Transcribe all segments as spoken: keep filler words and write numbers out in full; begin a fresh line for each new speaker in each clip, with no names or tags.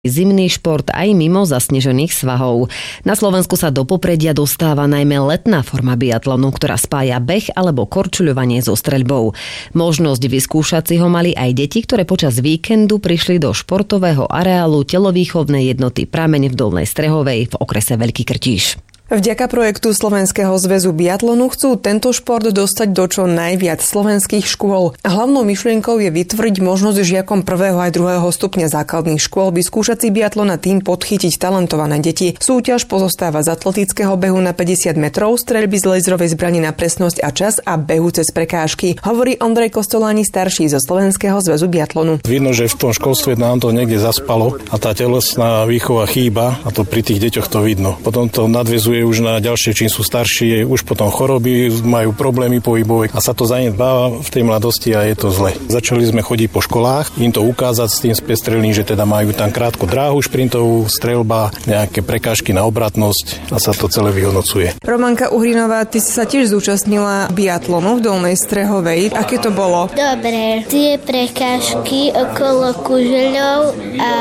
zimný šport aj mimo zasnežených svahov. Na Slovensku sa do popredia dostáva najmä letná forma biatlonu, ktorá spája beh alebo korčuľovanie so streľbou. Možnosť vyskúšať si ho mali aj deti, ktoré počas víkendu prišli do športového areálu telovýchovnej jednoty Prameň v Dolnej Strehovej v okrese Veľký Krtíš.
Vďaka projektu Slovenského zväzu biatlonu chcú tento šport dostať do čo najviac slovenských škôl. Hlavnou myšlienkou je vytvoriť možnosť žiakom prvého aj druhého stupňa základných škôl vyskúšať si biatlon a tým podchytiť talentované deti. Súťaž pozostáva z atletického behu na päťdesiat metrov, streľby z laserovej zbrane na presnosť a čas a behu cez prekážky, hovorí Ondrej Kostoláni starší zo Slovenského zväzu biatlonu.
Vidno, že v tom školstve nám to niekde zaspalo a tá telesná výchova chýba a to pri tých deťoch to vidno. Potom to nadväzuje už na ďalšie, čím sú starší, už potom choroby, majú problémy pohybové a sa to zanedbáva v tej mladosti a je to zle. Začali sme chodiť po školách, im to ukázať s tým spestrelným, že teda majú tam krátku dráhu šprintovú, streľba, nejaké prekážky na obratnosť a sa to celé vyhodnocuje.
Romanka Uhrinová, ty si sa tiež zúčastnila biatlonu v Dolnej Strehovej. Aké to bolo?
Dobre, tie prekážky okolo kužeľov a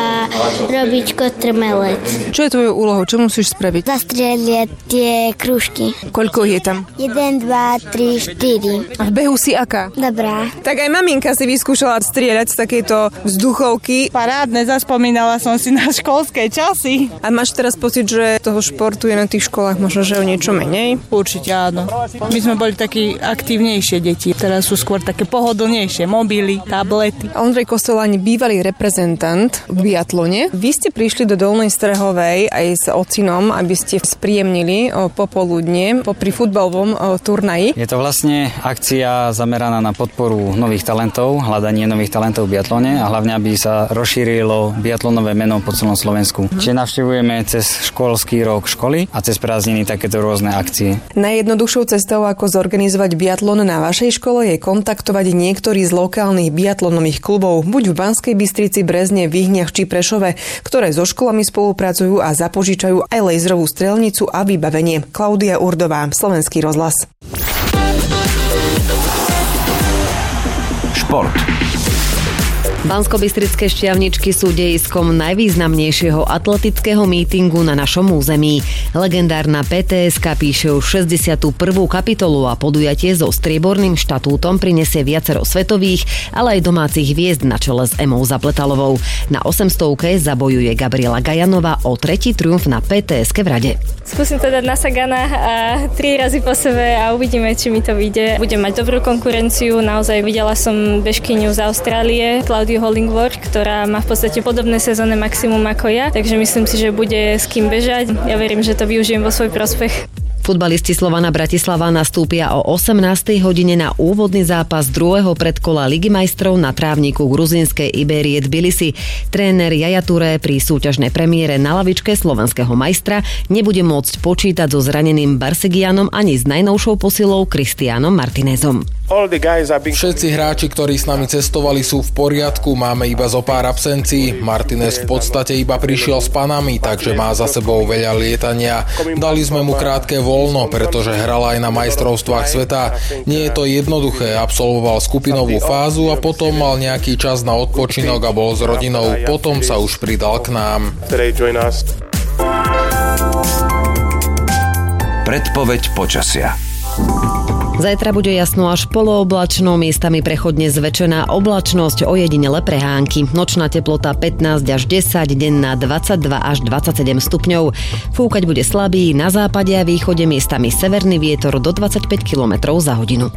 robiť kotrmelec.
Čo je tvojou úlohou? Čo musíš spraviť?
Zastrieľať tie krúžky.
Koľko je tam?
jeden, dva, tri, štyri.
A v behu si aká?
Dobrá.
Tak aj maminka si vyskúšala strieľať z takejto vzduchovky.
Parádne, zaspomínala som si na školské časy.
A máš teraz pocit, že toho športu je na tých školách možno, že o niečo menej?
Určite áno. My sme boli takí aktívnejšie deti. Teraz sú skôr také pohodlnejšie. Mobily, tablety.
Ondrej Kostoláni, bývalý reprezentant v biatlone. Vy ste prišli do Dolnej Strehovej aj s ocinom, aby ste spríjemnili popoludne popri futbalovom turnaji.
Je to vlastne akcia zameraná na podporu nových talentov, hľadanie nových talentov v biatlone a hlavne, aby sa rozšírilo biatlonové meno po celom Slovensku. Čiže navštevujeme cez školský rok školy a cez prázdniny takéto rôzne akcie.
Najjednoduchšou cestou, ako zorganizovať biatlon na vašej škole, je kontaktovať niektorý z lokálnych biatlonových klubov, buď v Banskej Bystrici, Brezne, Vyhniach či Prešove, ktoré so školami spolupracujú a zapožičajú aj laserovú strelnicu a vybavenie. Klaudia Urdová, Slovenský rozhlas.
Šport.
Banskobystrické Šťavničky sú dejiskom najvýznamnejšieho atletického mítingu na našom území. Legendárna pé té eska píše už šesťdesiatu prvú kapitolu a podujatie so strieborným štatútom prinesie viacero svetových, ale aj domácich hviezd na čele s Emou Zapletalovou. Na osemstovke zabojuje Gabriela Gajanová o tretí triumf na pé té eske v rade.
Skúsim to dať na Sagana a tri razy po sebe a uvidíme, či mi to vyjde. Budem mať dobrú konkurenciu, naozaj videla som bežkyňu z Austrálie, Claudiu Hollingworth, ktorá má v podstate podobné sezónne maximum ako ja, takže myslím si, že bude s kým bežať. Ja verím, že to využijem vo svoj prospech.
Futbalisti Slovana Bratislava nastúpia o osemnástej hodine na úvodný zápas druhého predkola Ligy majstrov na trávniku gruzínskej Ibérie Tbilisi. Tréner Yaya Touré pri súťažnej premiére na lavičke slovenského majstra nebude môcť počítať so zraneným Barsegianom ani s najnovšou posilou Cristianom Martinezom.
Všetci hráči, ktorí s nami cestovali, sú v poriadku, máme iba zo pár absencií. Martinez v podstate iba prišiel s Panami, takže má za sebou veľa lietania. Dali sme mu krátke voľno, pretože hral aj na majstrovstvách sveta. Nie je to jednoduché, absolvoval skupinovú fázu a potom mal nejaký čas na odpočinok a bol s rodinou, potom sa už pridal k nám.
Predpoveď počasia.
Zajtra bude jasno až polooblačno, miestami prechodne zväčšená oblačnosť, ojedinele prehánky. Nočná teplota pätnásť až desať, denná dvadsaťdva až dvadsaťsedem stupňov. Fúkať bude slabý, na západe a východe miestami severný vietor do dvadsaťpäť kilometrov za hodinu.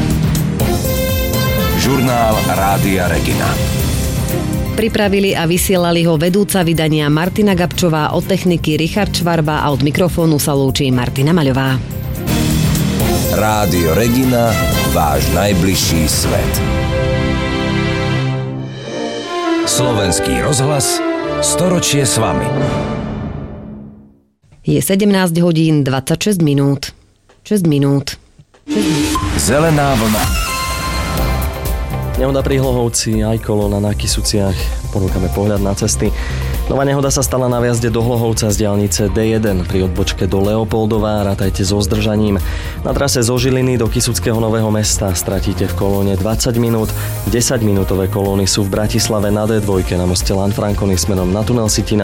Žurnál Rádia Regina.
Pripravili a vysielali ho vedúca vydania Martina Gabčová, od techniky Richard Švarba a od mikrofónu sa lúči Martina Maľová.
Rádio Regina, váš najbližší svet. Slovenský rozhlas, storočie s vami.
Je sedemnásť hodín dvadsaťšesť minút. šesť minút.
Zelená vlna.
Nehoda pri Hlohovci, aj kolo na Nákysuciach. Ponúkame pohľad na cesty. Nová nehoda sa stala na vjazde do Hlohovca z diaľnice dé jeden pri odbočke do Leopoldova, rátajte so zdržaním. Na trase zo Žiliny do Kysuckého Nového Mesta stratíte v kolóne dvadsať minút, desaťminútové kolóny sú v Bratislave na dé dva na moste Lanfranconi smerom na tunel Sitina